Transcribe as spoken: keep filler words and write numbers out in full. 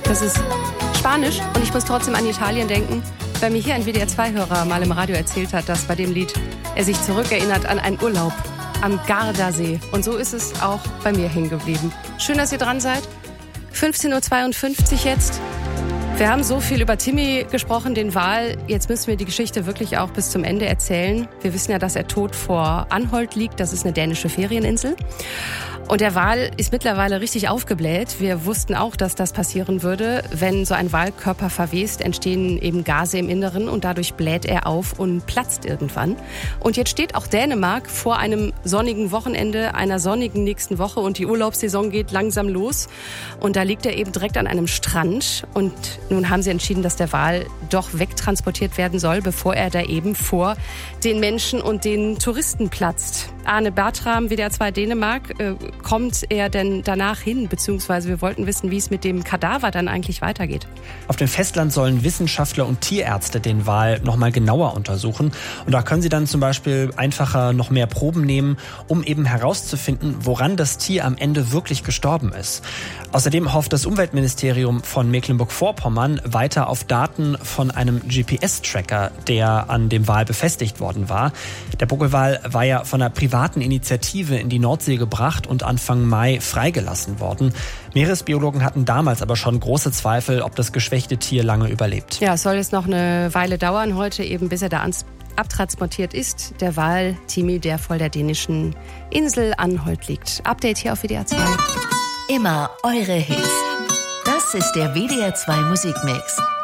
Das ist Spanisch und ich muss trotzdem an Italien denken, weil mir hier ein W D R zwei Hörer mal im Radio erzählt hat, dass bei dem Lied er sich zurückerinnert an einen Urlaub am Gardasee. Und so ist es auch bei mir hängen geblieben. Schön, dass ihr dran seid. fünfzehn Uhr zweiundfünfzig jetzt. Wir haben so viel über Timmy gesprochen, den Wal. Jetzt müssen wir die Geschichte wirklich auch bis zum Ende erzählen. Wir wissen ja, dass er tot vor Anholt liegt. Das ist eine dänische Ferieninsel. Und der Wal ist mittlerweile richtig aufgebläht. Wir wussten auch, dass das passieren würde. Wenn so ein Walkörper verwest, entstehen eben Gase im Inneren und dadurch bläht er auf und platzt irgendwann. Und jetzt steht auch Dänemark vor einem sonnigen Wochenende, einer sonnigen nächsten Woche und die Urlaubssaison geht langsam los. Und da liegt er eben direkt an einem Strand. Und nun haben sie entschieden, dass der Wal doch wegtransportiert werden soll, bevor er da eben vor den Menschen und den Touristen platzt. Arne Bartram, W D R zwei Dänemark, äh, kommt er denn danach hin? Beziehungsweise wir wollten wissen, wie es mit dem Kadaver dann eigentlich weitergeht. Auf dem Festland sollen Wissenschaftler und Tierärzte den Wal noch mal genauer untersuchen. Und da können sie dann zum Beispiel einfacher noch mehr Proben nehmen, um eben herauszufinden, woran das Tier am Ende wirklich gestorben ist. Außerdem hofft das Umweltministerium von Mecklenburg-Vorpommern weiter auf Daten von einem G P S-Tracker, der an dem Wal befestigt worden war. Der Buckelwal war ja von einer privaten Initiative in die Nordsee gebracht und Anfang Mai freigelassen worden. Meeresbiologen hatten damals aber schon große Zweifel, ob das geschwächte Tier lange überlebt. Ja, es soll jetzt noch eine Weile dauern heute, eben bis er da ans abtransportiert ist. Der Wal Timmy, der vor der dänischen Insel Anholt liegt. Update hier auf W D R zwei. Immer eure Hits. Das ist der W D R zwei Musikmix.